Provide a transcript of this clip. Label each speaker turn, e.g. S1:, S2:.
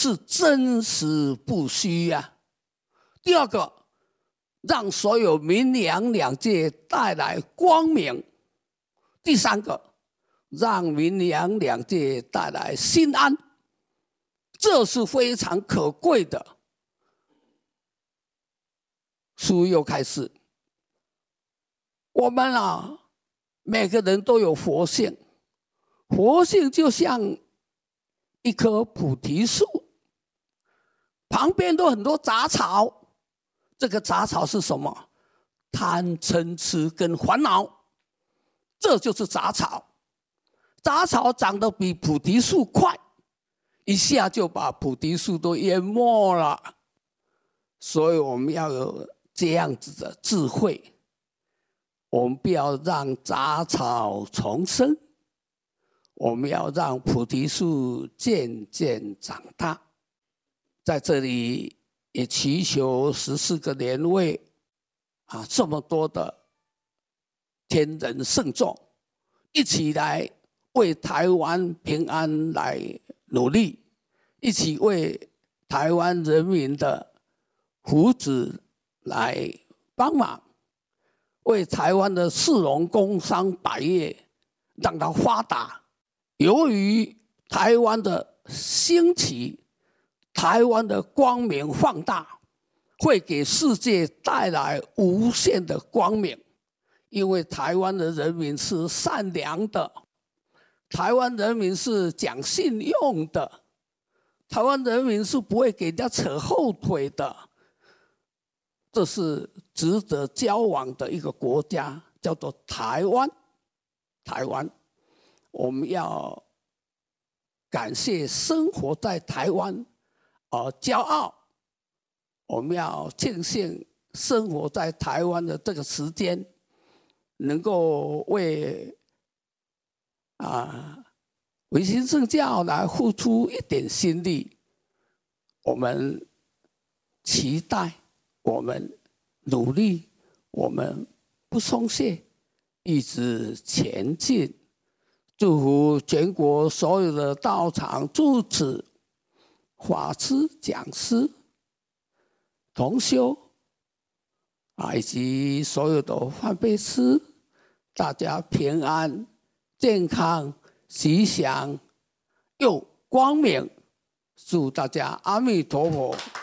S1: 是真实不虚呀。第二个，让所有民阳两界带来光明。第三个，让民阳两界带来心安，这是非常可贵的。书又开始，我们每个人都有佛性，佛性就像一棵菩提树，旁边都很多杂草。这个杂草是什么？贪嗔痴跟烦恼，这就是杂草。杂草长得比菩提树快，一下就把菩提树都淹没了。所以我们要有这样子的智慧，我们不要让杂草丛生，我们要让菩提树渐渐长大。在这里也祈求14个年位这么多的天人圣众一起来为台湾平安来努力，一起为台湾人民的福祉来帮忙，为台湾的市农工商百业让它发达。由于台湾的兴起，台湾的光明放大，会给世界带来无限的光明。因为台湾的人民是善良的，台湾人民是讲信用的，台湾人民是不会给人家扯后腿的。这是值得交往的一个国家，叫做台湾。台湾，我们要感谢生活在台湾而骄傲，我们要庆幸生活在台湾的这个时间，能够为维新圣教来付出一点心力。我们期待，我们努力，我们不松懈，一直前进。祝福全国所有的道场住持、法师、讲师、同修以及所有的梵呗师，大家平安、健康、吉祥又光明。祝大家阿弥陀佛。